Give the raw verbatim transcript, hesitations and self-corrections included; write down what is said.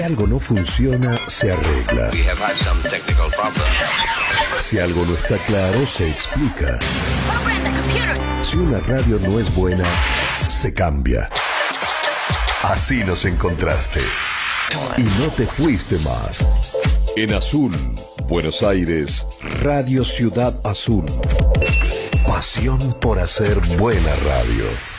Si algo no funciona, se arregla. We have had some technical problems. Si algo no está claro, se explica. Si una radio no es buena, se cambia. Así nos encontraste. Y no te fuiste más. En Azul, Buenos Aires, Radio Ciudad Azul. Pasión por hacer buena radio.